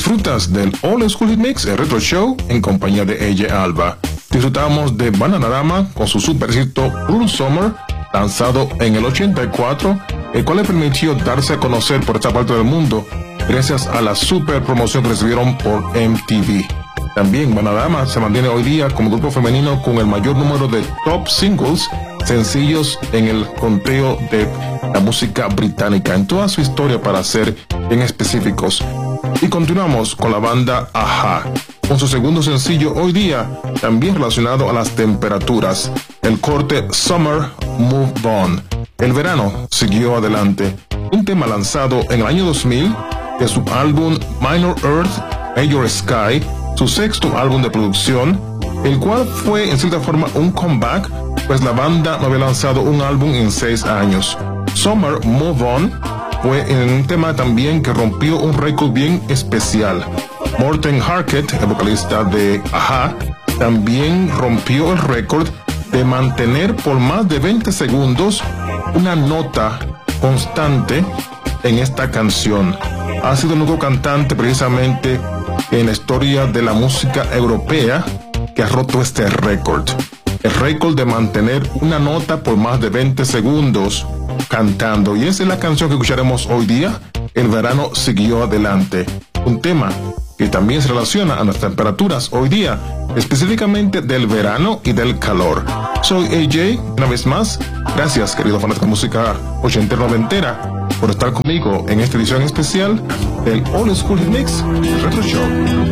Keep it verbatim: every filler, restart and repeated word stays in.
Disfrutas del Old School Hit Mix, el Retro Show, en compañía de ella Alba. Disfrutamos de Bananarama con su super éxito Cruel Summer, lanzado en el ochenta y cuatro, el cual le permitió darse a conocer por esta parte del mundo gracias a la super promoción que recibieron por M T V. También Bananarama se mantiene hoy día como grupo femenino con el mayor número de top singles, sencillos en el conteo de la música británica en toda su historia, para ser bien específicos. Y continuamos con la banda A-ha, con su segundo sencillo hoy día, también relacionado a las temperaturas, el corte Summer Move On. El verano siguió adelante, un tema lanzado en el año dos mil de su álbum Minor Earth, Major Sky, su sexto álbum de producción, el cual fue en cierta forma un comeback, pues la banda no había lanzado un álbum en seis años. Summer Move On fue en un tema también que rompió un récord bien especial. Morten Harket, el vocalista de A-ha, también rompió el récord de mantener por más de veinte segundos una nota constante en esta canción. Ha sido el único cantante precisamente en la historia de la música europea que ha roto este récord. El récord de mantener una nota por más de veinte segundos cantando. Y esa es la canción que escucharemos hoy día, El verano siguió adelante. Un tema que también se relaciona a las temperaturas hoy día, específicamente del verano y del calor. Soy A J, una vez más. Gracias, querido fanático de música ochentera noventera, por estar conmigo en esta edición especial del Old School Hit Mix Retro Show.